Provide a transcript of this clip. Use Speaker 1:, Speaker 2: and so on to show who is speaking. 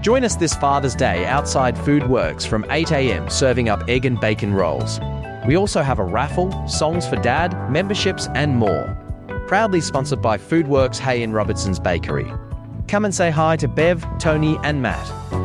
Speaker 1: Join us this Father's Day outside Food Works from 8 a.m. serving up egg and bacon rolls. We also have a raffle, songs for dad, memberships and more. Proudly sponsored by Food Works Hay and Robertson's Bakery. Come and say hi to Bev, Tony and Matt.